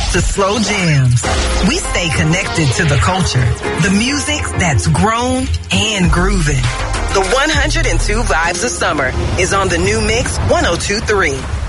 to slow jams. We stay connected to the culture, the music that's grown and grooving. The 102 Vibes of Summer is on the new Mix 102.3.